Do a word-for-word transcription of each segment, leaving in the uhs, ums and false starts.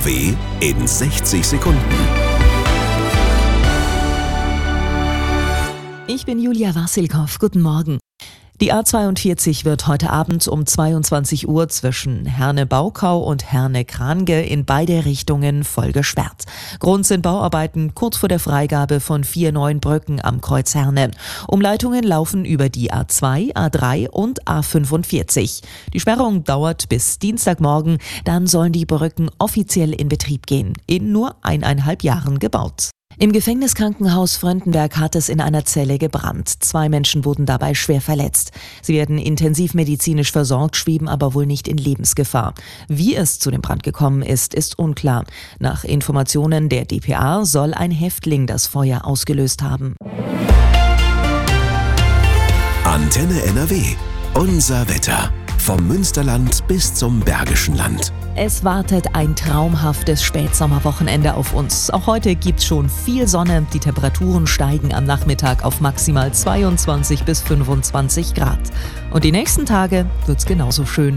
R W in sechzig Sekunden. Ich bin Julia Wassilkow. Guten Morgen. Die A zweiundvierzig wird heute Abend um zweiundzwanzig Uhr zwischen Herne-Baukau und Herne-Krange in beide Richtungen voll gesperrt. Grund sind Bauarbeiten kurz vor der Freigabe von vier neuen Brücken am Kreuz Herne. Umleitungen laufen über die A zwei, A drei und A fünfundvierzig. Die Sperrung dauert bis Dienstagmorgen, dann sollen die Brücken offiziell in Betrieb gehen. In nur eineinhalb Jahren gebaut. Im Gefängniskrankenhaus Fröndenberg hat es in einer Zelle gebrannt. Zwei Menschen wurden dabei schwer verletzt. Sie werden intensivmedizinisch versorgt, schweben aber wohl nicht in Lebensgefahr. Wie es zu dem Brand gekommen ist, ist unklar. Nach Informationen der D P A soll ein Häftling das Feuer ausgelöst haben. Antenne N R W. Unser Wetter. Vom Münsterland bis zum Bergischen Land. Es wartet ein traumhaftes Spätsommerwochenende auf uns. Auch heute gibt's schon viel Sonne. Die Temperaturen steigen am Nachmittag auf maximal zweiundzwanzig bis fünfundzwanzig Grad. Und die nächsten Tage wird's genauso schön.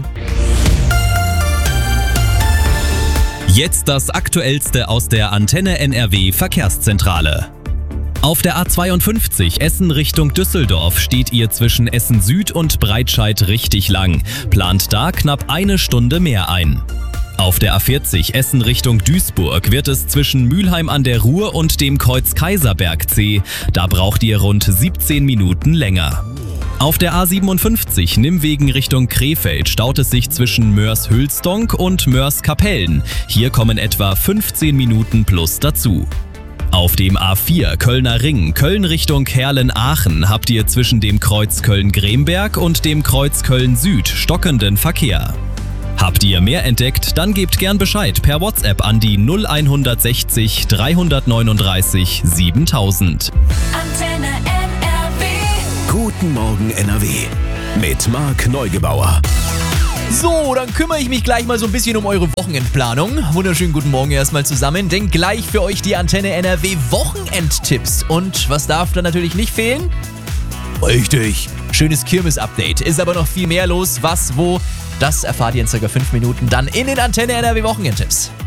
Jetzt das Aktuellste aus der Antenne N R W Verkehrszentrale. Auf der A zweiundfünfzig Essen Richtung Düsseldorf steht ihr zwischen Essen Süd und Breitscheid richtig lang. Plant da knapp eine Stunde mehr ein. Auf der A vierzig Essen Richtung Duisburg wird es zwischen Mülheim an der Ruhr und dem Kreuz Kaiserberg zäh. Da braucht ihr rund siebzehn Minuten länger. Auf der A siebenundfünfzig Nimwegen Richtung Krefeld staut es sich zwischen Mörs-Hülstonk und Mörs-Kapellen. Hier kommen etwa fünfzehn Minuten plus dazu. Auf dem A vier Kölner Ring, Köln Richtung Herlen-Aachen, habt ihr zwischen dem Kreuz Köln-Gremberg und dem Kreuz Köln-Süd stockenden Verkehr. Habt ihr mehr entdeckt, dann gebt gern Bescheid per WhatsApp an die null sechs drei neununddreißig siebentausend. Antenne N R W. Guten Morgen N R W. Mit Marc Neugebauer. So, dann kümmere ich mich gleich mal so ein bisschen um eure Wochenendplanung. Wunderschönen guten Morgen erstmal zusammen, denn gleich für euch die Antenne N R W Wochenendtipps. Und was darf da natürlich nicht fehlen? Richtig, schönes Kirmes-Update. Ist aber noch viel mehr los. Was, wo, das erfahrt ihr in circa fünf Minuten dann in den Antenne N R W Wochenendtipps.